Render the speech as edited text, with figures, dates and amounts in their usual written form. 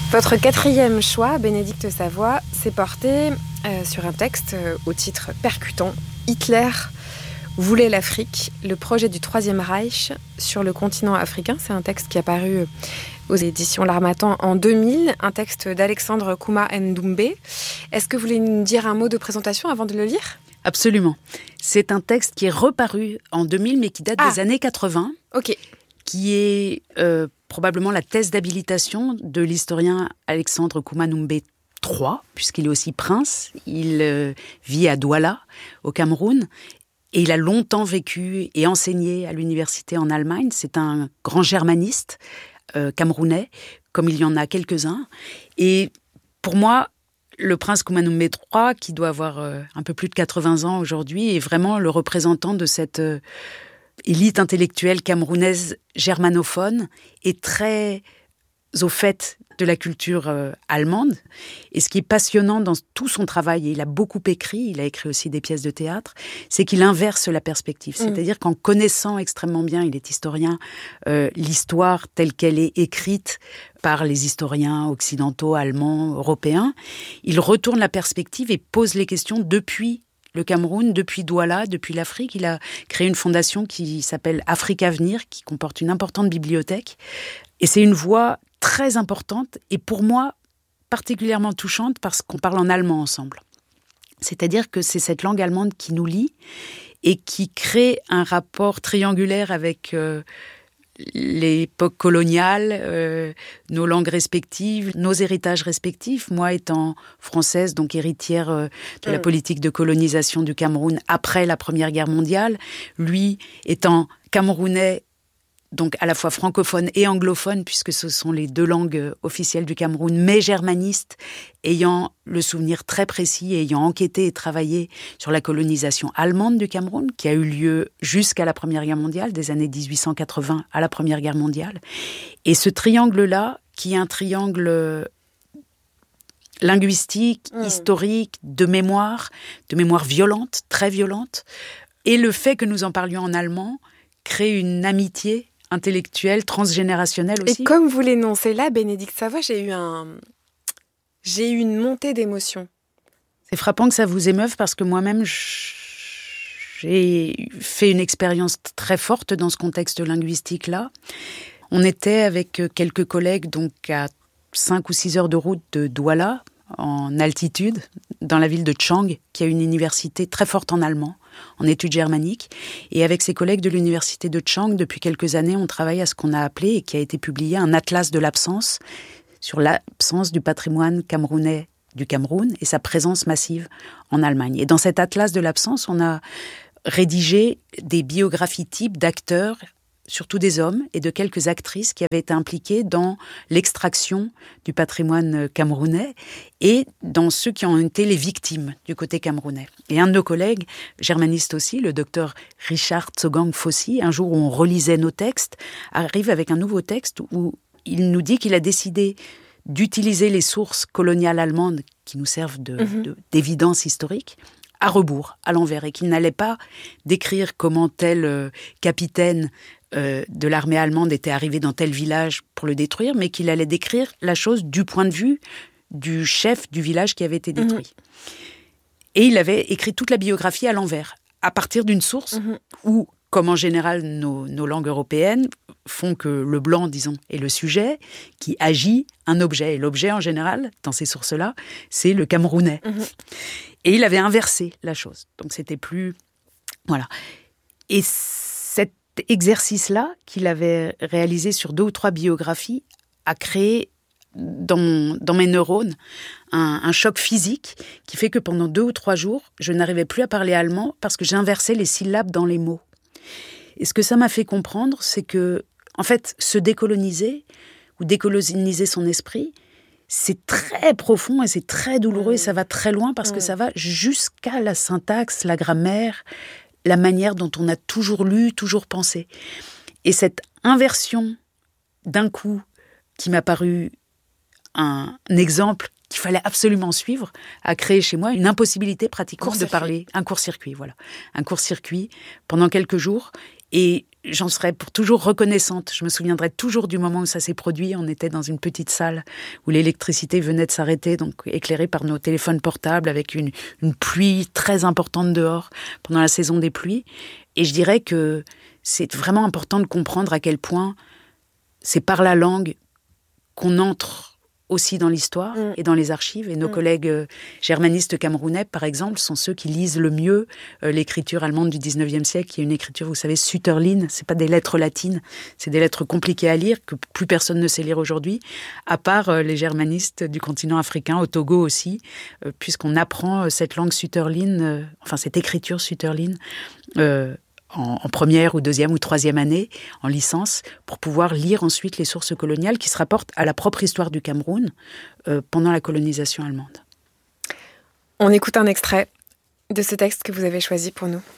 Votre quatrième choix, Bénédicte Savoie, s'est porté sur un texte au titre percutant, Hitler voulait l'Afrique, le projet du Troisième Reich sur le continent africain. C'est un texte qui est apparu aux éditions L'Harmattan en 2000, un texte d'Alexandre Kouma Ndoumbé. Est-ce que vous voulez nous dire un mot de présentation avant de le lire ? Absolument. C'est un texte qui est reparu en 2000, mais qui date des années 80. Ok. Qui est probablement la thèse d'habilitation de l'historien Alexandre Kouma Ndoumbé III, puisqu'il est aussi prince. Il vit à Douala, au Cameroun. Et il a longtemps vécu et enseigné à l'université en Allemagne. C'est un grand germaniste camerounais, comme il y en a quelques-uns. Et pour moi, le prince Kouma Ndoumbé III, qui doit avoir un peu plus de 80 ans aujourd'hui, est vraiment le représentant de cette élite intellectuelle camerounaise germanophone et très au fait de la culture allemande. Et ce qui est passionnant dans tout son travail, et il a beaucoup écrit, il a écrit aussi des pièces de théâtre, c'est qu'il inverse la perspective. C'est-à-dire qu'en connaissant extrêmement bien, il est historien, l'histoire telle qu'elle est écrite par les historiens occidentaux, allemands, européens, il retourne la perspective et pose les questions depuis le Cameroun, depuis Douala, depuis l'Afrique. Il a créé une fondation qui s'appelle Afrique Avenir, qui comporte une importante bibliothèque. Et c'est une voix très importante et pour moi particulièrement touchante parce qu'on parle en allemand ensemble. C'est-à-dire que c'est cette langue allemande qui nous lie et qui crée un rapport triangulaire avec l'époque coloniale, nos langues respectives, nos héritages respectifs. Moi étant française, donc héritière de la politique de colonisation du Cameroun après la Première Guerre mondiale, lui étant camerounais, donc à la fois francophone et anglophone, puisque ce sont les deux langues officielles du Cameroun, mais germaniste, ayant le souvenir très précis et ayant enquêté et travaillé sur la colonisation allemande du Cameroun, qui a eu lieu jusqu'à la Première Guerre mondiale, des années 1880 à la Première Guerre mondiale. Et ce triangle-là, qui est un triangle linguistique, historique, de mémoire violente, très violente, et le fait que nous en parlions en allemand crée une amitié intellectuelle, transgénérationnelle aussi. Et comme vous l'énoncez là, Bénédicte Savoie, j'ai eu une montée d'émotions. C'est frappant que ça vous émeuve parce que moi-même, j'ai fait une expérience très forte dans ce contexte linguistique-là. On était avec quelques collègues donc à 5 ou 6 heures de route de Douala, en altitude, dans la ville de Tchang, qui a une université très forte en allemand, en études germaniques. Et avec ses collègues de l'université de Tchang, depuis quelques années, on travaille à ce qu'on a appelé, et qui a été publié, un atlas de l'absence, sur l'absence du patrimoine camerounais du Cameroun et sa présence massive en Allemagne. Et dans cet atlas de l'absence, on a rédigé des biographies types d'acteurs, surtout des hommes, et de quelques actrices qui avaient été impliquées dans l'extraction du patrimoine camerounais et dans ceux qui ont été les victimes du côté camerounais. Et un de nos collègues, germaniste aussi, le docteur Richard Tsogang Fossi, un jour où on relisait nos textes, arrive avec un nouveau texte où il nous dit qu'il a décidé d'utiliser les sources coloniales allemandes qui nous servent d'évidence historique à rebours, à l'envers, et qu'il n'allait pas décrire comment tel capitaine de l'armée allemande était arrivé dans tel village pour le détruire, mais qu'il allait décrire la chose du point de vue du chef du village qui avait été détruit. Et il avait écrit toute la biographie à l'envers, à partir d'une source où, comme en général nos langues européennes, font que le blanc, disons, est le sujet qui agit un objet. Et l'objet, en général, dans ces sources-là, c'est le camerounais. Et il avait inversé la chose. Donc c'était plus... Voilà. Et cet exercice-là, qu'il avait réalisé sur 2 ou 3 biographies, a créé dans mes neurones un choc physique qui fait que pendant 2 ou 3 jours, je n'arrivais plus à parler allemand parce que j'inversais les syllabes dans les mots. Et ce que ça m'a fait comprendre, c'est que, en fait, se décoloniser ou décoloniser son esprit, c'est très profond et c'est très douloureux et ça va très loin parce que ça va jusqu'à la syntaxe, la grammaire, la manière dont on a toujours lu, toujours pensé. Et cette inversion d'un coup qui m'a paru un exemple qu'il fallait absolument suivre, a créé chez moi une impossibilité pratiquement de parler. Un court-circuit, voilà. Un court-circuit pendant quelques jours. Et j'en serai pour toujours reconnaissante. Je me souviendrai toujours du moment où ça s'est produit. On était dans une petite salle où l'électricité venait de s'arrêter, donc éclairée par nos téléphones portables, avec une pluie très importante dehors pendant la saison des pluies. Et je dirais que c'est vraiment important de comprendre à quel point c'est par la langue qu'on entre aussi dans l'histoire et dans les archives. Et nos collègues germanistes camerounais, par exemple, sont ceux qui lisent le mieux l'écriture allemande du 19e siècle, qui est une écriture, vous savez, Sütterlin. C'est pas des lettres latines, c'est des lettres compliquées à lire, que plus personne ne sait lire aujourd'hui, à part les germanistes du continent africain, au Togo aussi, puisqu'on apprend cette langue Sütterlin, cette écriture Sütterlin, en première ou deuxième ou troisième année, en licence, pour pouvoir lire ensuite les sources coloniales qui se rapportent à la propre histoire du Cameroun pendant la colonisation allemande. On écoute un extrait de ce texte que vous avez choisi pour nous.